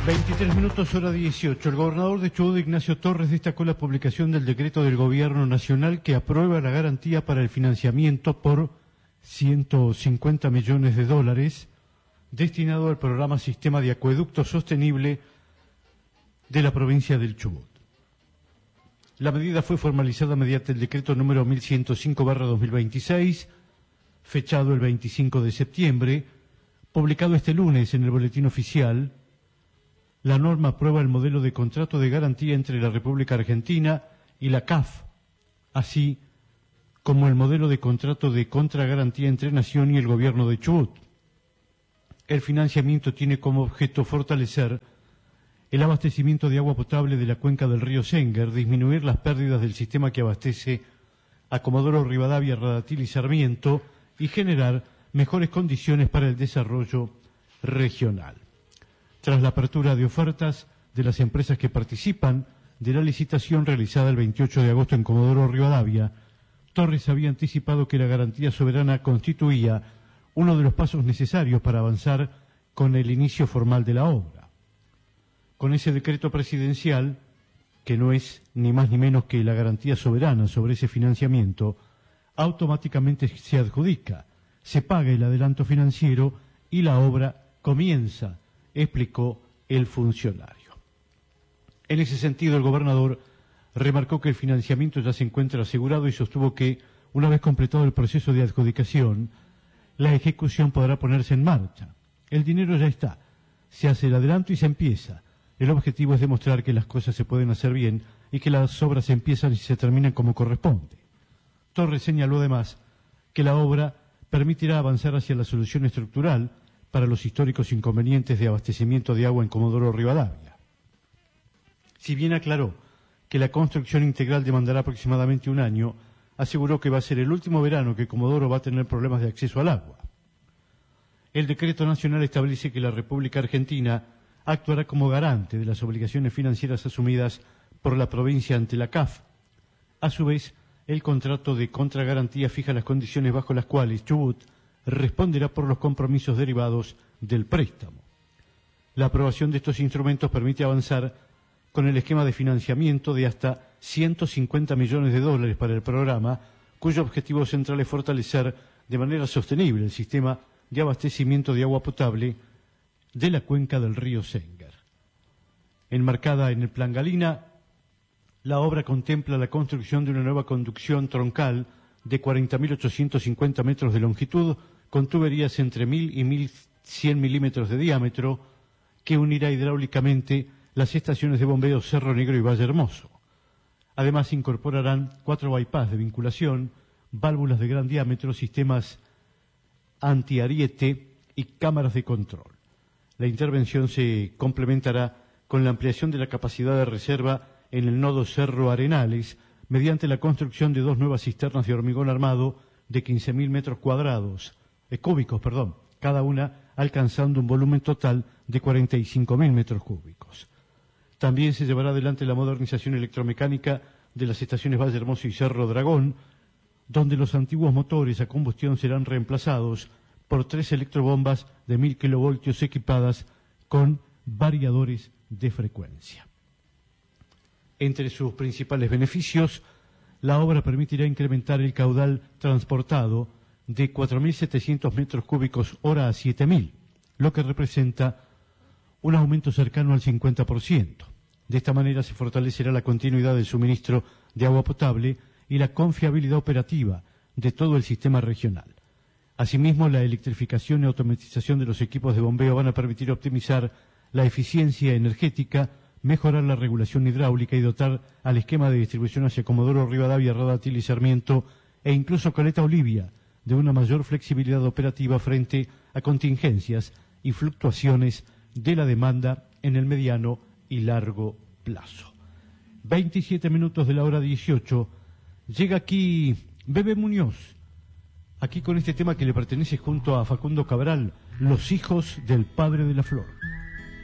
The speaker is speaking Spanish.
23 minutos, hora 18. El gobernador de Chubut, Ignacio Torres, destacó la publicación del decreto del Gobierno Nacional que aprueba la garantía para el financiamiento por 150 millones de dólares destinado al programa Sistema de Acueducto Sostenible de la provincia del Chubut. La medida fue formalizada mediante el decreto número 1105/2026, fechado el 25 de septiembre, publicado este lunes en el Boletín Oficial. La norma aprueba el modelo de contrato de garantía entre la República Argentina y la CAF, así como el modelo de contrato de contragarantía entre Nación y el Gobierno de Chubut. El financiamiento tiene como objeto fortalecer el abastecimiento de agua potable de la cuenca del río Senguer, disminuir las pérdidas del sistema que abastece a Comodoro Rivadavia, Radatil y Sarmiento y generar mejores condiciones para el desarrollo regional. Tras la apertura de ofertas de las empresas que participan de la licitación realizada el 28 de agosto en Comodoro Rivadavia, Torres había anticipado que la garantía soberana constituía uno de los pasos necesarios para avanzar con el inicio formal de la obra. Con ese decreto presidencial, que no es ni más ni menos que la garantía soberana sobre ese financiamiento, automáticamente se adjudica, se paga el adelanto financiero y la obra comienza, explicó el funcionario. En ese sentido, el gobernador remarcó que el financiamiento ya se encuentra asegurado y sostuvo que, una vez completado el proceso de adjudicación, la ejecución podrá ponerse en marcha. El dinero ya está, se hace el adelanto y se empieza. El objetivo es demostrar que las cosas se pueden hacer bien y que las obras se empiezan y se terminan como corresponde. Torres señaló además que la obra permitirá avanzar hacia la solución estructural para los históricos inconvenientes de abastecimiento de agua en Comodoro Rivadavia. Si bien aclaró que la construcción integral demandará aproximadamente un año, aseguró que va a ser el último verano que Comodoro va a tener problemas de acceso al agua. El decreto nacional establece que la República Argentina actuará como garante de las obligaciones financieras asumidas por la provincia ante la CAF. A su vez, el contrato de contragarantía fija las condiciones bajo las cuales Chubut responderá por los compromisos derivados del préstamo. La aprobación de estos instrumentos permite avanzar con el esquema de financiamiento de hasta 150 millones de dólares para el programa, cuyo objetivo central es fortalecer de manera sostenible el sistema de abastecimiento de agua potable de la cuenca del río Senguer. Enmarcada en el Plan Galina, la obra contempla la construcción de una nueva conducción troncal de 40.850 metros de longitud, con tuberías entre 1.000 y 1.100 milímetros de diámetro, que unirá hidráulicamente las estaciones de bombeo Cerro Negro y Valle Hermoso. Además, incorporarán 4 bypass de vinculación, válvulas de gran diámetro, sistemas antiariete y cámaras de control. La intervención se complementará con la ampliación de la capacidad de reserva en el nodo Cerro Arenales, mediante la construcción de 2 nuevas cisternas de hormigón armado de 15.000 metros cúbicos, cada una alcanzando un volumen total de 45.000 metros cúbicos. También se llevará adelante la modernización electromecánica de las estaciones Valle Hermoso y Cerro Dragón, donde los antiguos motores a combustión serán reemplazados por 3 electrobombas de 1.000 kilovoltios equipadas con variadores de frecuencia. Entre sus principales beneficios, la obra permitirá incrementar el caudal transportado de 4.700 metros cúbicos hora a 7.000, lo que representa un aumento cercano al 50%. De esta manera se fortalecerá la continuidad del suministro de agua potable y la confiabilidad operativa de todo el sistema regional. Asimismo, la electrificación y automatización de los equipos de bombeo van a permitir optimizar la eficiencia energética, mejorar la regulación hidráulica y dotar al esquema de distribución hacia Comodoro Rivadavia, Radatil y Sarmiento e incluso Caleta Olivia de una mayor flexibilidad operativa frente a contingencias y fluctuaciones de la demanda en el mediano y largo plazo. 27 minutos de la hora 18. Llega aquí Bebe Muñoz, aquí con este tema que le pertenece junto a Facundo Cabral, Los hijos del padre de la flor.